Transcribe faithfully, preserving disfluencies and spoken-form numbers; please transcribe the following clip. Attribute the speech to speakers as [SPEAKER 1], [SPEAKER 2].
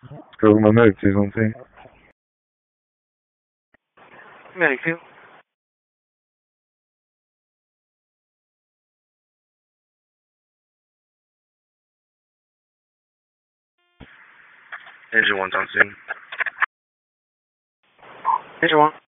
[SPEAKER 1] Calma, mezzi, non sei.
[SPEAKER 2] American. Engine one, Johnson. Engine one.